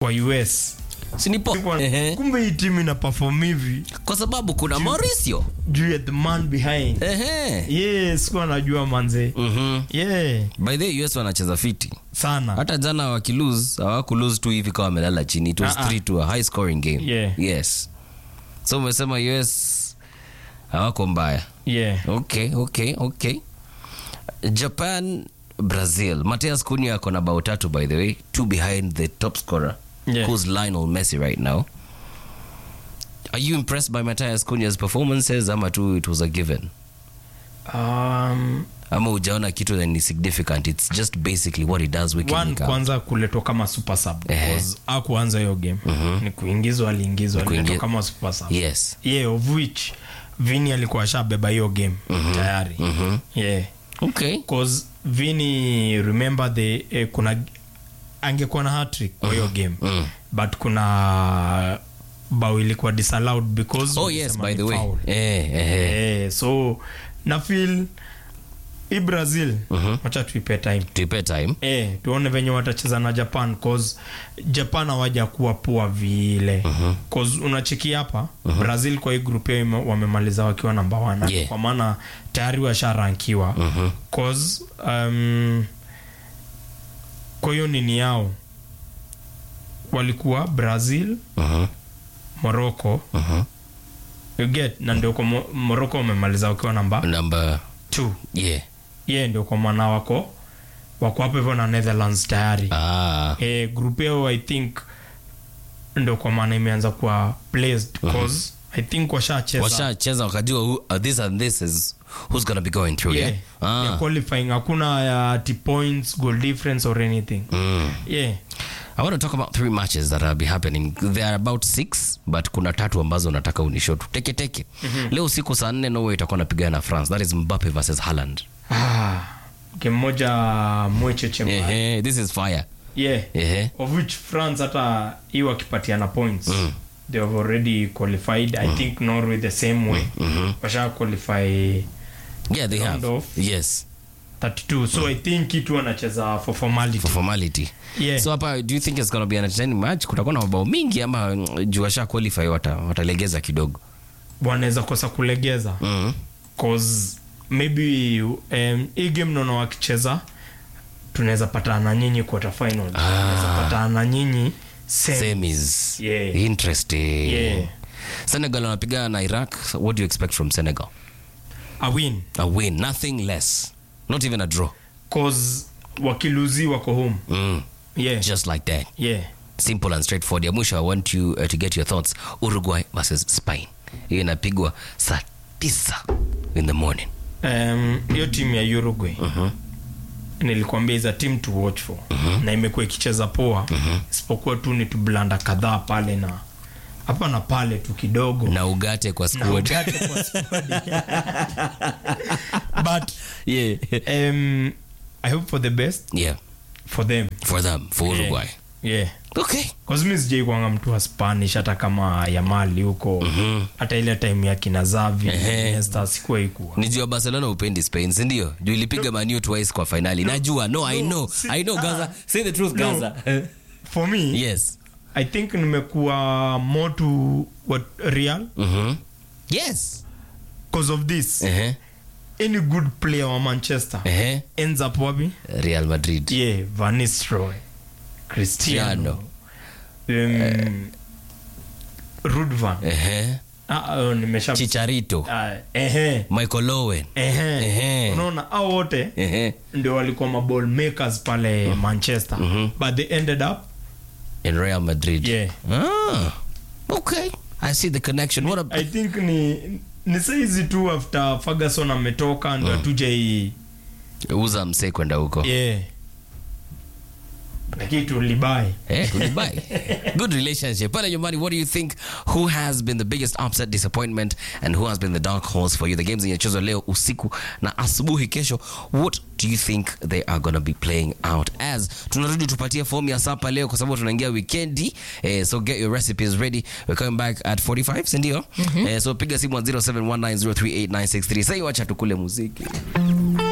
wa US. Sinipo. Kumbe hii timu ina perform hivi Kwa sababu kuna Mauricio. Juu ya the man behind. Yes, kwa najua manze. Yeah. By the way, US wanacheza fiti. Sana. Hata jana wakilose, hawakulose tu hivi kama wamelala chini. It was 3-2, a high scoring game. Yeah. Yes. So umesema US hawako mbaya. Yeah. Okay. Japan, Brazil. Mateus Cunha ako na bao 3 by the way. 2 behind the top scorer. Yeah. Who's Lionel Messi right now. Are you impressed by Mateus Cunha's performances? Ama tu it was a given? Ama ujaona kitu that is significant. It's just basically what he does week in week out. Kwanza kuletwa kama super sub. Because hakuanza hiyo game. Ni kuingizwa aliletwa kama super sub. Yes. Yeah, of which Vini alikuwa ashabeba hiyo game tayari. Yeah. Okay. Because Vini, remember kuna angekuwa na hat-trick kwa hiyo game. But kuna bao ilikuwa disallowed because yes, by the way. So na feel i Brazil wacha tuipe time. Tuone venye watacheza na Japan cause Japan hawaja kuwa poa vile. Cause unacheki hapa Brazil kwa hii group yao wamemaliza wakiwa namba 1 kwa maana tayari washarankiwa. Cause kwa hiyo nini yao walikuwa Brazil, Morocco. You get, na ndio kwa Morocco wamemaliza wakiwa namba 2. Yeah, ndio kwa maana wako hapo hivyo na Netherlands tayari. Group yao I think ndio kwa maana imeanza kuwa placed because I think washacheza wakajua this and this is who's going to be going through. Yeah, qualifying hakuna points, goal difference or anything. I want to talk about 3 matches that will be happening. There are about 6, but kuna 3 ambazo nataka unishoto. Teke. Leo usiku saa 4 Norway itakuwa napigana na France. That is Mbappe versus Haaland. Game moja mwecheche. This is fire. Of which France hata hiyo wakipatiana points. They have already qualified. I think Norway the same way. Washa qualify. Yeah, they have. Yes. 32. So I think kitu wanacheza for formality. So hapa, do you think it's going to be an entertaining match? Kutakuwa na mabao mingi ama juasha qualify watalegeza kidogo? Wanaweza kosa kulegeza. Cause maybe hii game nono wakicheza tunaweza patana nyinyi quarter final. Tunaweza patana nyinyi semis. Interesting. Senegal wanapigana na Iraq. What do you expect from Senegal? A win, nothing less. Not even a draw. Cause wakiluzi wako home. Just like that. Simple and straightforward. Mwisho, I want you to get your thoughts. Uruguay versus Spain. Hiyo inapigwa saa 9 in the morning. Hiyo team ya Uruguay. Nilikwambia is a team to watch for. Na imekuwa ikicheza poa. Isipokuwa tu ni tublanda kadhaa pale na hapa na pale tu kidogo. Na ugate kwa squad. But I hope for the best. For them. For Uruguay. Okay. Cause mimi sijai kuanga mtu wa Spanish hata kama ya Mali huko. Hata ile time ya kina Xavi, Iniesta sikuwa ikuwa. Nijua Barcelona upendi Spain, si ndio? Juu ilipiga Man U twice kwa finali. Najua. I know Gaza. Say the truth, Gaza. For me, yes. I think nimekuwa more to what Real. Yes. Because of this. Any good player wa Manchester ends up wapi? Real Madrid. Van Nistelrooy, Cristiano, Rudvan, Chicharito, Michael Owen. Unaona hao wote ndio walikuwa maball makers pale Manchester. But they ended up in Real Madrid. Okay. I see the connection. I think ni saizi tu after Ferguson ametoka ndio tuje uza mse kwenda huko. Lakini tulibai. Good relationship. Pale nyumbani, what do you think? Who has been the biggest upset, disappointment, and who has been the dark horse for you? The games in your leo usiku na asubuhi kesho. What do you think they are going to be playing out as? Tunarudi tupatie form ya sapa leo kwa sababu tunaingia weekendi. So get your recipes ready. We're coming back at 45, sindio? So piga simu 0719038963. Say wacha tukule muziki.